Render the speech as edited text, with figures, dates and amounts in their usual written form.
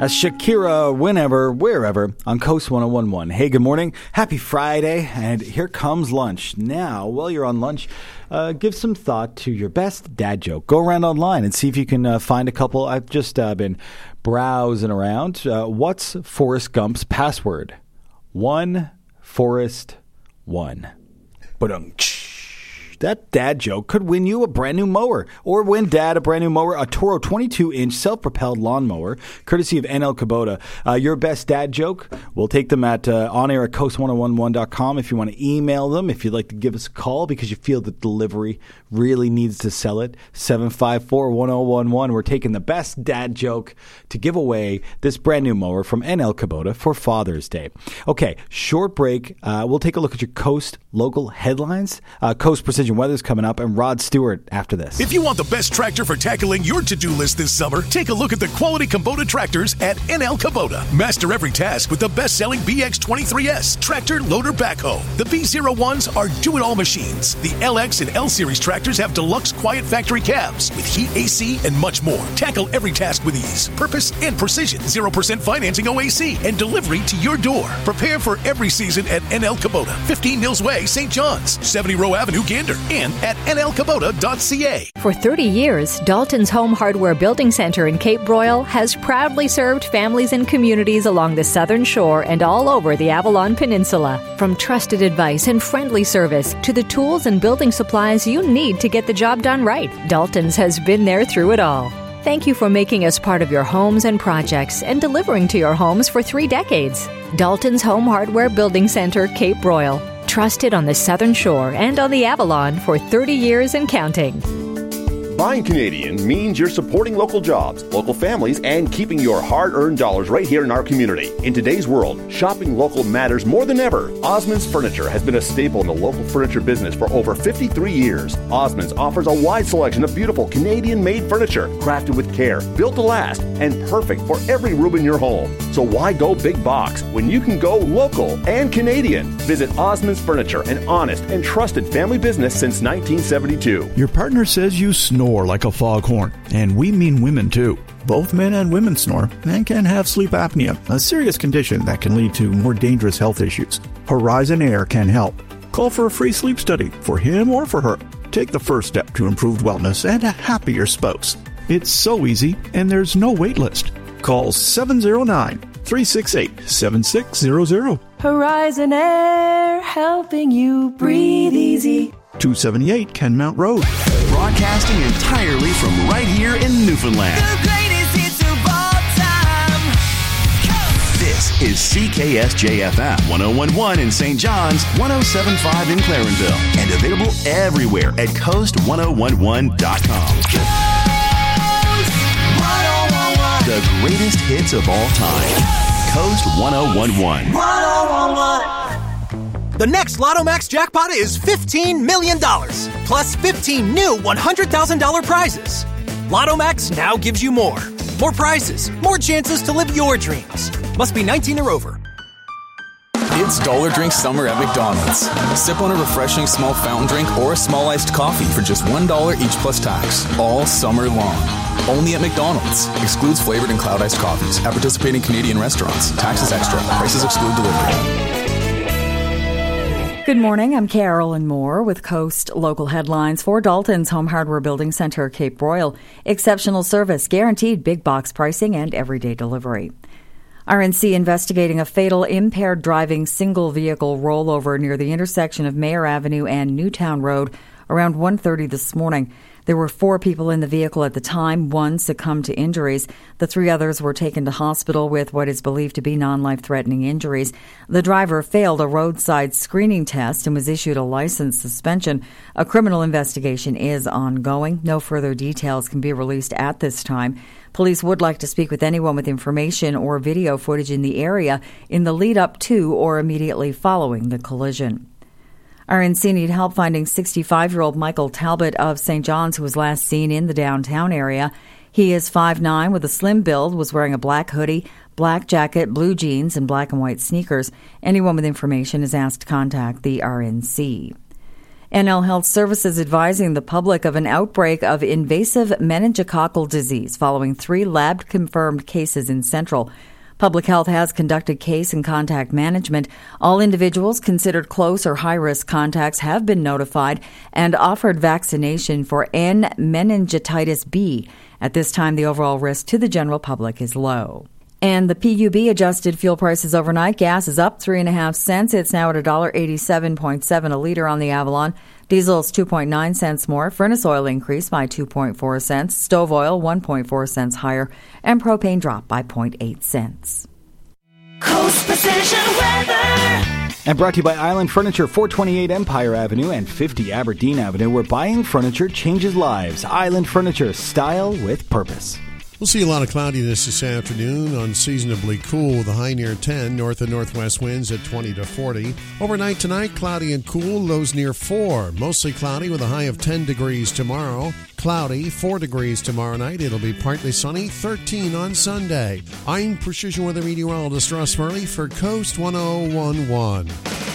That's Shakira, whenever, wherever, on Coast 1011. Hey, good morning. Happy Friday. And here comes lunch. Now, while you're on lunch, give some thought to your best dad joke. Go around online and see if you can find a couple. I've just been browsing around. What's Forrest Gump's password? 1 Forrest 1. Ba-dum-tsh. That dad joke could win you a brand new mower, or win Dad a brand new mower, a Toro 22-inch self-propelled lawnmower, courtesy of NL Kubota. Your best dad joke, we'll take them at on-air at coast1011.com. If you want to email them, if you'd like to give us a call because you feel the delivery really needs to sell it, 754-1011. We're taking the best dad joke to give away this brand new mower from NL Kubota for Father's Day. Okay, short break. We'll take a look at your Coast local headlines. Coast Precision Weather's coming up, and Rod Stewart after this. If you want the best tractor for tackling your to-do list this summer, take a look at the quality Kubota tractors at NL Kubota. Master every task with the best-selling BX23S tractor loader backhoe. The B01s are do-it-all machines. The LX and L-Series tractors have deluxe quiet factory cabs with heat, AC, and much more. Tackle every task with ease, purpose, and precision. 0% financing OAC and delivery to your door. Prepare for every season at NL Kubota. 15 Mills Way, St. John's. 70 Row Avenue, Gander. And at nlkubota.ca. For 30 years, Dalton's Home Hardware Building Center in Cape Broyle has proudly served families and communities along the southern shore and all over the Avalon Peninsula. From trusted advice and friendly service to the tools and building supplies you need to get the job done right, Dalton's has been there through it all. Thank you for making us part of your homes and projects and delivering to your homes for 3 decades. Dalton's Home Hardware Building Center, Cape Broyle. Trusted on the Southern Shore and on the Avalon for 30 years and counting. Buying Canadian means you're supporting local jobs, local families, and keeping your hard-earned dollars right here in our community. In today's world, shopping local matters more than ever. Osmond's Furniture has been a staple in the local furniture business for over 53 years. Osmond's offers a wide selection of beautiful Canadian-made furniture, crafted with care, built to last, and perfect for every room in your home. So why go big box when you can go local and Canadian? Visit Osmond's Furniture, an honest and trusted family business since 1972. Your partner says you snore like a foghorn, and we mean women too. Both men and women snore and can have sleep apnea, a serious condition that can lead to more dangerous health issues. Horizon Air can help. Call for a free sleep study for him or for her. Take the first step to improved wellness and a happier spouse. It's so easy, and there's no wait list. Call 709-368-7600. Horizon Air, helping you breathe easy. 278 Kenmount Road. Broadcasting entirely from right here in Newfoundland. The greatest hits of all time. This is CKSJ-FM 1011 in St. John's, 1075 in Clarenville, and available everywhere at coast1011.com. Coast 1011. The greatest hits of all time. Coast 1011. 1011. The next Lotto Max jackpot is $15 million, plus 15 new $100,000 prizes. Lotto Max now gives you more. More prizes, more chances to live your dreams. Must be 19 or over. It's Dollar Drink Summer at McDonald's. Sip on a refreshing small fountain drink or a small iced coffee for just $1 each plus tax, all summer long. Only at McDonald's. Excludes flavored and cloud iced coffees at participating Canadian restaurants. Taxes extra. Prices exclude delivery. Good morning. I'm Carolyn Moore with Coast Local Headlines for Dalton's Home Hardware Building Center, Cape Broyle. Exceptional service, guaranteed big box pricing, and everyday delivery. RNC investigating a fatal impaired driving single vehicle rollover near the intersection of Mayor Avenue and Newtown Road around 1:30 this morning. There were 4 people in the vehicle at the time. 1 succumbed to injuries. The 3 others were taken to hospital with what is believed to be non-life-threatening injuries. The driver failed a roadside screening test and was issued a license suspension. A criminal investigation is ongoing. No further details can be released at this time. Police would like to speak with anyone with information or video footage in the area in the lead up to or immediately following the collision. RNC need help finding 65-year-old Michael Talbot of St. John's, who was last seen in the downtown area. He is 5'9", with a slim build, was wearing a black hoodie, black jacket, blue jeans, and black and white sneakers. Anyone with information is asked to contact the RNC. NL Health Services advising the public of an outbreak of invasive meningococcal disease following 3 lab-confirmed cases in Central. Public Health has conducted case and contact management. All individuals considered close or high-risk contacts have been notified and offered vaccination for N meningitis B. At this time, the overall risk to the general public is low. And the PUB adjusted fuel prices overnight. Gas is up 3.5 cents. It's now at $1.87.7 a litre on the Avalon. Diesel is 2.9 cents more. Furnace oil increased by 2.4 cents. Stove oil 1.4 cents higher. And propane dropped by 0.8 cents. Coast Precision Weather. And brought to you by Island Furniture, 428 Empire Avenue and 50 Aberdeen Avenue, where buying furniture changes lives. Island Furniture, style with purpose. We'll see a lot of cloudiness this afternoon, unseasonably cool with a high near 10, north and northwest winds at 20 to 40. Overnight tonight, cloudy and cool, lows near 4. Mostly cloudy with a high of 10 degrees tomorrow. Cloudy, 4 degrees tomorrow night. It'll be partly sunny, 13 on Sunday. I'm Precision Weather Meteorologist Ross Murray for Coast 1011.